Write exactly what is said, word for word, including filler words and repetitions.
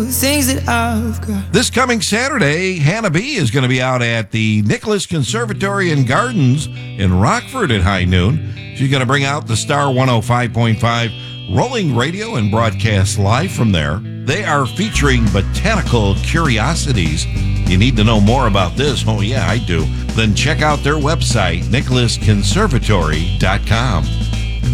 Things that I've got. This coming Saturday, Hannah B. is going to be out at the Nicholas Conservatory and Gardens in Rockford at high noon. She's going to bring out the Star one oh five point five rolling radio and broadcast live from there. They are featuring botanical curiosities. You need to know more about this? Oh, yeah, I do. Then check out their website, nicholas conservatory dot com.